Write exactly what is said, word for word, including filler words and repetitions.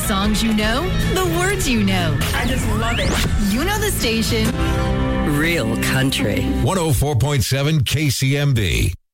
songs you know, the words you know. I just love it. You know the station. Real country. one oh four point seven K C M B.